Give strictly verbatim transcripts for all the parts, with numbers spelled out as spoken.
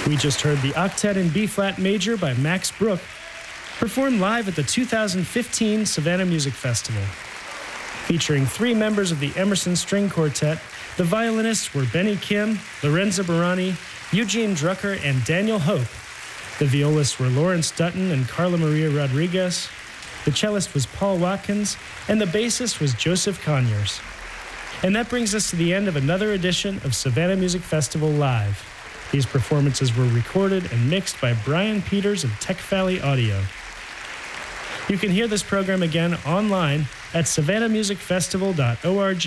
We just heard the Octet in B-flat major by Max Brook, performed live at the two thousand fifteen Savannah Music Festival. Featuring three members of the Emerson String Quartet, the violinists were Benny Kim, Lorenzo Barani, Eugene Drucker, and Daniel Hope. The violists were Lawrence Dutton and Carla Maria Rodriguez. The cellist was Paul Watkins, and the bassist was Joseph Conyers. And that brings us to the end of another edition of Savannah Music Festival Live. These performances were recorded and mixed by Brian Peters of Tech Valley Audio. You can hear this program again online at savannah music festival dot org.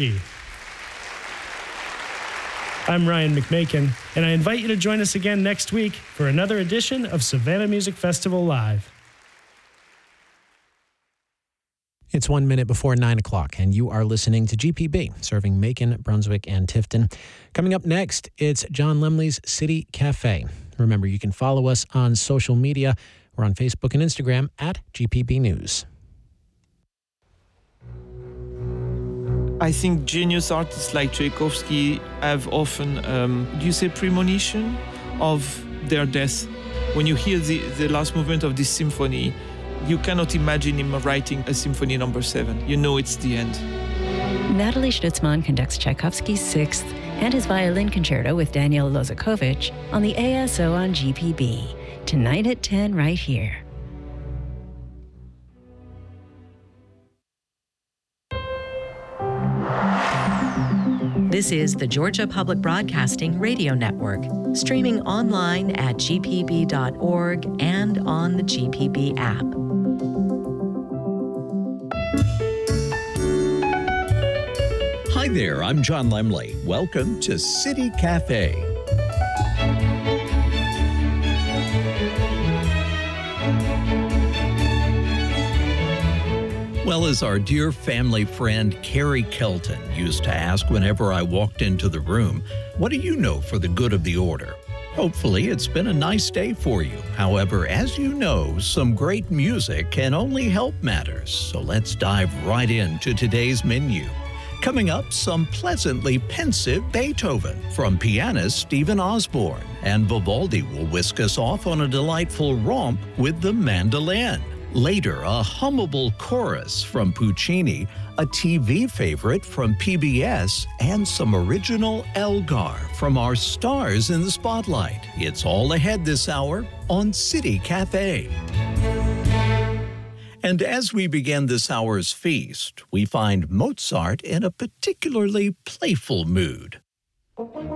I'm Ryan McMakin, and I invite you to join us again next week for another edition of Savannah Music Festival Live. It's one minute before nine o'clock, and you are listening to G P B, serving Macon, Brunswick, and Tifton. Coming up next, it's John Lemley's City Cafe. Remember, you can follow us on social media. We're on Facebook and Instagram at G P B News. I think genius artists like Tchaikovsky have often, um, do you say premonition of their death? When you hear the, the last movement of this symphony, you cannot imagine him writing a symphony number seven. You know it's the end. Natalie Stutzman conducts Tchaikovsky's Sixth and his violin concerto with Daniel Lozakovich on the A S O on G P B. Tonight at ten right here. This is the Georgia Public Broadcasting Radio Network, streaming online at g p b dot org and on the G P B app. Hi there, I'm John Lemley. Welcome to City Cafe. Well, as our dear family friend Carrie Kelton used to ask whenever I walked into the room, what do you know for the good of the order? Hopefully, it's been a nice day for you. However, as you know, some great music can only help matters. So let's dive right into today's menu. Coming up, some pleasantly pensive Beethoven from pianist Stephen Osborne, and Vivaldi will whisk us off on a delightful romp with the mandolin. Later, a hummable chorus from Puccini, a T V favorite from P B S, and some original Elgar from our stars in the spotlight. It's all ahead this hour on City Cafe. And as we begin this hour's feast, we find Mozart in a particularly playful mood.